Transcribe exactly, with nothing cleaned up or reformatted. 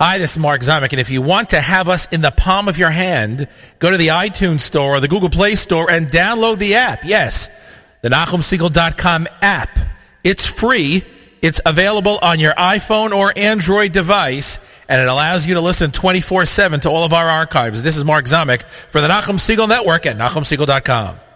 Hi, this is Mark Zamek, and if you want to have us in the palm of your hand, go to the iTunes Store or the Google Play Store and download the app. Yes, the Nachum Segal dot com app. It's free. It's available on your iPhone or Android device, and it allows you to listen twenty-four seven to all of our archives. This is Mark Zamek for the Nachum Segal Network at Nachum Segal dot com.